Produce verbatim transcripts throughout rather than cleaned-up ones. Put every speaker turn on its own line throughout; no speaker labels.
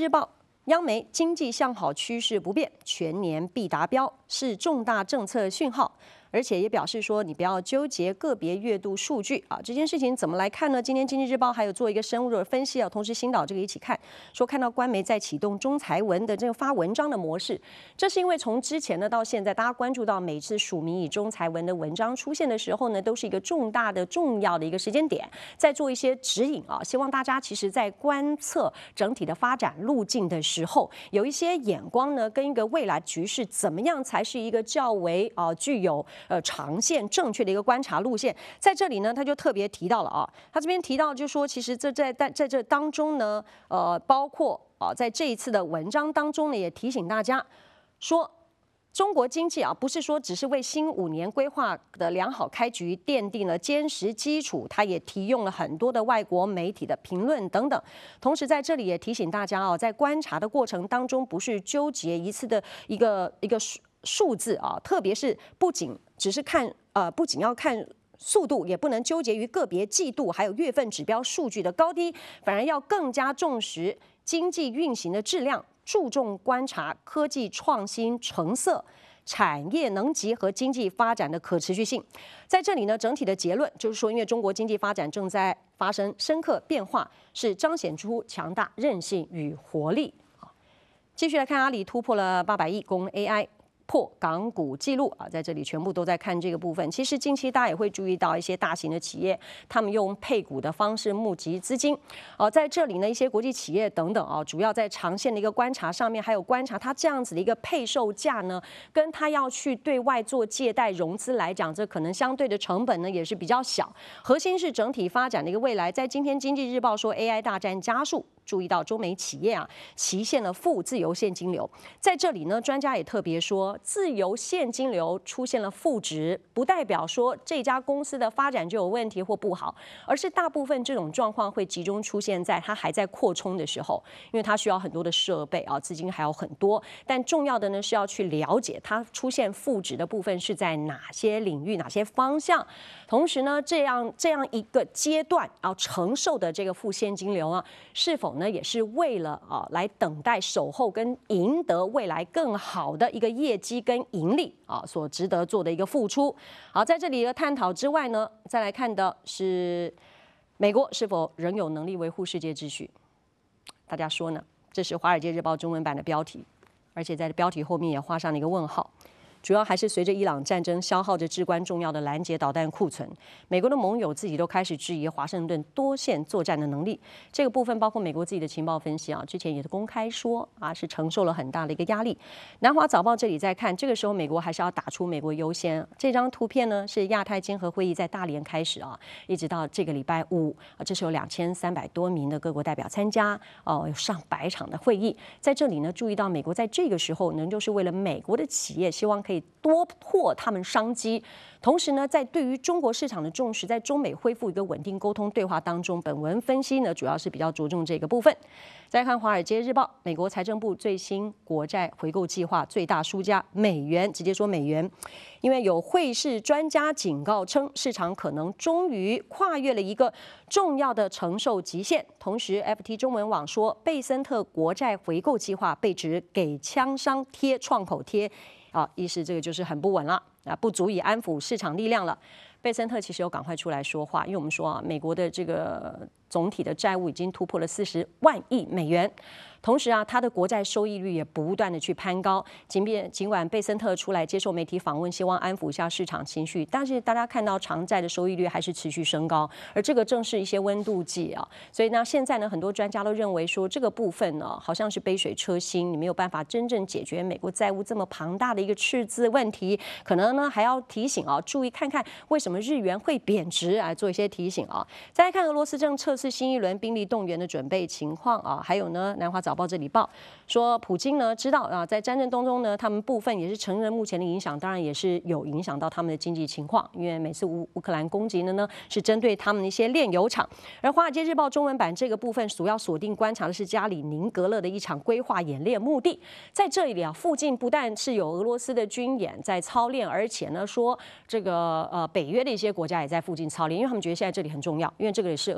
日报》。央媒经济向好趋势不变，全年必达标，是重大政策讯号。而且也表示说，你不要纠结个别月度数据啊，这件事情怎么来看呢？今天《经济日报》还有做一个深入的分析啊，同时星岛这个一起看，说看到官媒在启动中财文的这个发文章的模式，这是因为从之前呢到现在，大家关注到每次署名以中财文的文章出现的时候呢，都是一个重大的、重要的一个时间点，在做一些指引啊，希望大家其实在观测整体的发展路径的时候，有一些眼光呢，跟一个未来局势怎么样才是一个较为啊、呃、具有。呃，长线正确的一个观察路线，在这里呢，他就特别提到了啊，他这边提到就说，其实这在在在这当中呢，呃，包括啊，在这一次的文章当中呢，也提醒大家说，中国经济啊，不是说只是为新五年规划的良好开局奠定了坚实基础，他也提用了很多的外国媒体的评论等等。同时在这里也提醒大家啊，在观察的过程当中，不是纠结一次的一个一个数数字啊，特别是不仅只是看呃，不仅要看速度，也不能纠结于个别季度还有月份指标数据的高低，反而要更加重视经济运行的质量，注重观察科技创新成色。产业能级和经济发展的可持续性，在这里呢，整体的结论就是说，因为中国经济发展正在发生深刻变化，是彰显出强大韧性与活力。好，继续来看阿里突破了八百亿供 A I。破港股纪录啊，在这里全部都在看这个部分。其实近期大家也会注意到一些大型的企业，他们用配股的方式募集资金。哦、啊，在这里呢，一些国际企业等等啊，主要在长线的一个观察上面，还有观察它这样子的一个配售价呢，跟它要去对外做借贷融资来讲，这可能相对的成本呢也是比较小。核心是整体发展的一个未来。在今天《经济日报》说 A I 大战加速。注意到中美企业啊，实现了负自由现金流。在这里呢，专家也特别说，自由现金流出现了负值，不代表说这家公司的发展就有问题或不好，而是大部分这种状况会集中出现在它还在扩充的时候，因为它需要很多的设备啊，资金还有很多。但重要的呢是要去了解它出现负值的部分是在哪些领域、哪些方向。同时呢，这样这样一个阶段要承受的这个负现金流啊，是否呢，也是为了啊来等待守候跟赢得未来更好的一个业绩跟盈利啊所值得做的一个付出。好，在这里的探讨之外呢，再来看的是美国是否仍有能力维护世界秩序？大家说呢？这是《华尔街日报》中文版的标题，而且在标题后面也画上了一个问号。主要还是随着伊朗战争消耗着至关重要的拦截导弹库存，美国的盟友自己都开始质疑华盛顿多线作战的能力。这个部分包括美国自己的情报分析啊，之前也是公开说啊，是承受了很大的一个压力。南华早报这里在看，这个时候美国还是要打出美国优先。这张图片呢是亚太经合会议在大连开始啊，一直到这个礼拜五啊，这是有两千三百多名的各国代表参加哦，有上百场的会议。在这里呢，注意到美国在这个时候呢，就是为了美国的企业，希望可以多拓他们商机，同时呢，在对于中国市场的重视，在中美恢复一个稳定沟通对话当中，本文分析呢，主要是比较着重这个部分。再看《华尔街日报》，美国财政部最新国债回购计划最大输家美元，直接说美元，因为有汇市专家警告称，市场可能终于跨越了一个重要的承受极限。同时 ，F T 中文网说，贝森特国债回购计划被指给枪商贴创口贴。啊，意思这个就是很不稳了啊，不足以安抚市场力量了。贝森特其实有赶快出来说话，因为我们说啊，美国的这个总体的债务已经突破了四十万亿美元。同时啊，它的国债收益率也不断的去攀高。尽便尽管贝森特出来接受媒体访问，希望安抚一下市场情绪，但是大家看到长债的收益率还是持续升高，而这个正是一些温度计啊。所以呢，现在呢，很多专家都认为说，这个部分呢，好像是杯水车薪，你没有办法真正解决美国债务这么庞大的一个赤字问题。可能呢，还要提醒啊，注意看看为什么日元会贬值啊，做一些提醒啊。再来看俄罗斯正测试新一轮兵力动员的准备情况啊，还有呢，南华早报这里报说，普京呢知道啊，在战争当中呢，他们部分也是承认目前的影响，当然也是有影响到他们的经济情况，因为每次乌乌克兰攻击的呢是针对他们的一些炼油厂。而华尔街日报中文版这个部分主要锁定观察的是加里宁格勒的一场规划演练目的，在这里啊，附近不但是有俄罗斯的军演在操练，而且呢说这个呃北约的一些国家也在附近操练，因为他们觉得现在这里很重要，因为这个也是俄罗斯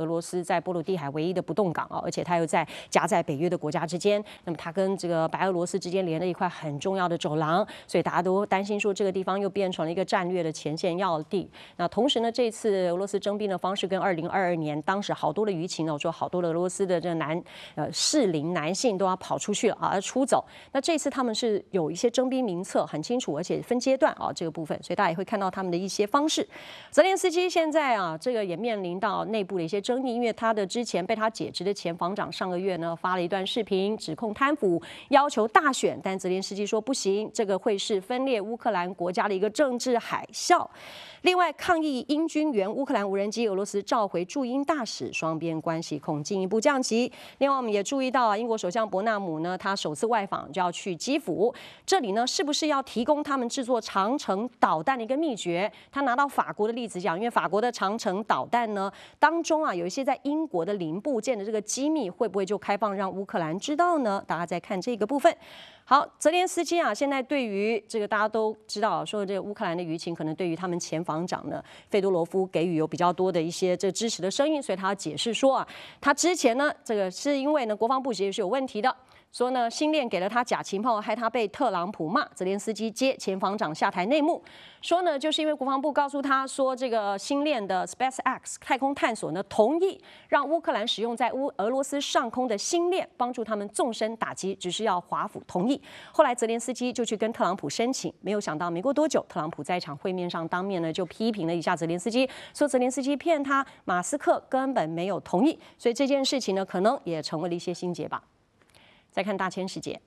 在波罗的海唯一的不动港啊，而且它又在夹在北约的国家之间，那么它跟这个白俄罗斯之间连了一块很重要的走廊，所以大家都担心说这个地方又变成了一个战略的前线要地。那同时呢，这次俄罗斯征兵的方式跟二零二二年当时好多的舆情呢，我说好多的俄罗斯的这个男呃适龄男性都要跑出去了啊，出走。那这次他们是有一些征兵名册很清楚，而且分阶段啊这个部分，所以大家也会看到他们的一些方式。泽连斯基现在啊，这个也面临到内部的一些争议，因为他的之前被他解职的前防长上个月呢发了一段视频，指控贪腐，要求大选，但泽连斯基说不行，这个会是分裂乌克兰国家的一个政治海啸。另外，抗议英军援乌克兰无人机，俄罗斯召回驻英大使，双边关系恐进一步降级。另外，我们也注意到啊，英国首相伯纳姆呢，他首次外访就要去基辅，这里呢是不是要提供他们制作长程导弹的一个秘诀？他拿到法国的例子讲，因为法国的长程导弹呢当中啊有一些在英国的零部件的这个机密，会不会就开放让乌克兰知道呢？大家再看这个部分。好，泽连斯基啊，现在对于这个大家都知道，说这个乌克兰的舆情，可能对于他们前防长呢费多罗夫给予有比较多的一些这支持的声音，所以他解释说啊，他之前呢，这个是因为呢国防部其实是有问题的。说呢，星链给了他假情报，害他被特朗普骂。泽连斯基接前防长下台内幕，说呢，就是因为国防部告诉他说，这个星链的 SpaceX 太空探索呢，同意让乌克兰使用在乌俄罗斯上空的星链，帮助他们纵深打击，只是要华府同意。后来泽连斯基就去跟特朗普申请，没有想到没过多久，特朗普在一场会面上当面呢就批评了一下泽连斯基，说泽连斯基骗他，马斯克根本没有同意，所以这件事情呢，可能也成为了一些心结吧。再看大千世界，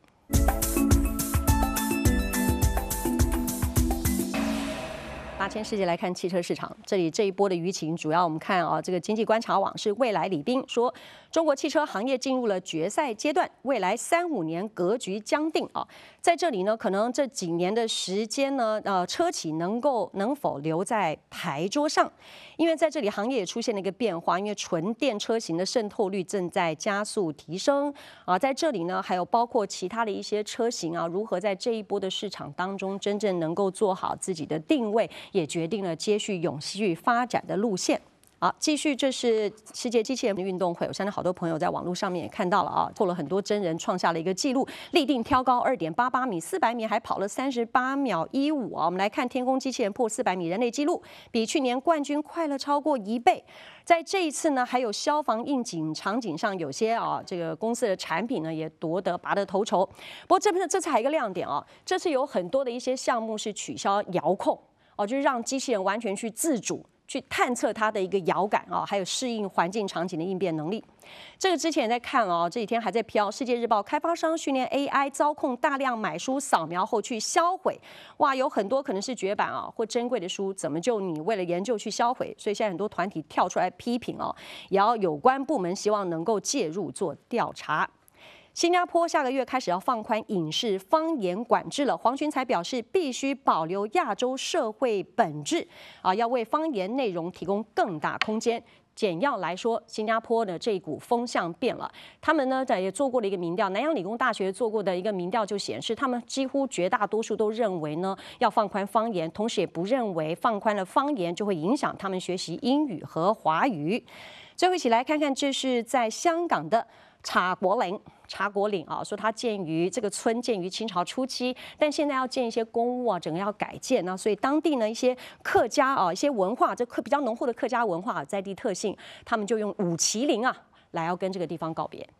大千世界来看汽车市场，这里这一波的舆情，主要我们看啊，这个经济观察网是未来李斌说，中国汽车行业进入了决赛阶段，未来三五年格局将定啊。在这里呢，可能这几年的时间呢，呃，车企能够能否留在牌桌上？因为在这里行业也出现了一个变化，因为纯电车型的渗透率正在加速提升啊。在这里呢，还有包括其他的一些车型啊，如何在这一波的市场当中真正能够做好自己的定位，也决定了接续永续发展的路线。好，继续，这是世界机器人运动会，我相信好多朋友在网络上面也看到了啊，破了很多真人，创下了一个纪录，立定挑高二点八八米，四百米还跑了三十八秒一五啊。我们来看天宫机器人破四百米人类纪录，比去年冠军快了超过一倍。在这一次呢，还有消防应急场景上，有些啊这个公司的产品呢也夺得拔得头筹。不过这这次还有一个亮点啊，这次有很多的一些项目是取消遥控哦，就是让机器人完全去自主。去探测它的一个遥感啊，还有适应环境场景的应变能力。这个之前也在看哦，这几天还在飘。世界日报开发商训练 A I 操控大量买书扫描后去销毁，哇，有很多可能是绝版啊或珍贵的书，怎么就你为了研究去销毁？所以现在很多团体跳出来批评哦，也要有关部门希望能够介入做调查。新加坡下个月开始要放宽影视方言管制了。黄群才表示，必须保留亚洲社会本质啊，要为方言内容提供更大空间。简要来说，新加坡的这一股风向变了。他们呢也做过了一个民调，南洋理工大学做过的一个民调就显示，他们几乎绝大多数都认为呢要放宽方言，同时也不认为放宽了方言就会影响他们学习英语和华语。最后一起来看看，这是在香港的茶果岭。茶果岭啊，说它建于这个村建于清朝初期，但现在要建一些公屋啊，整个要改建啊，所以当地呢一些客家啊，一些文化，这客比较浓厚的客家文化在地特性，他们就用五麒麟啊来要跟这个地方告别。